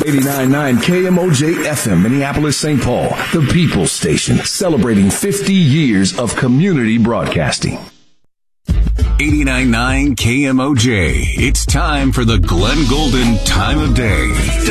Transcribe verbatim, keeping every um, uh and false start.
eighty-nine point nine K M O J F M, Minneapolis, Saint Paul, the People's Station, celebrating fifty years of community broadcasting. eighty-nine point nine K M O J. It's time for the Glenn Golden Time of Day.